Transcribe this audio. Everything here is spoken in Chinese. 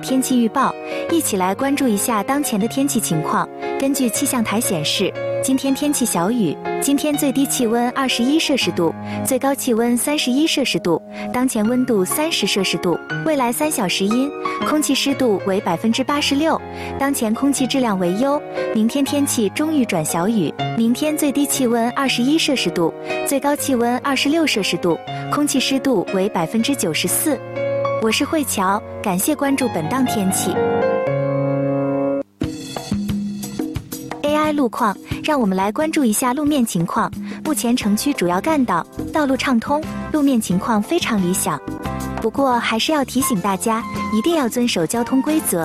天气预报，一起来关注一下当前的天气情况。根据气象台显示，今天天气小雨，今天最低气温21摄氏度，最高气温31摄氏度，当前温度30摄氏度。未来3小时阴，空气湿度为86%，当前空气质量为优。明天天气中雨转小雨，明天最低气温21摄氏度，最高气温26摄氏度，空气湿度为94%。我是慧乔，感谢关注本档天气。AI 路况，让我们来关注一下路面情况。目前城区主要干道道路畅通，路面情况非常理想。不过还是要提醒大家，一定要遵守交通规则，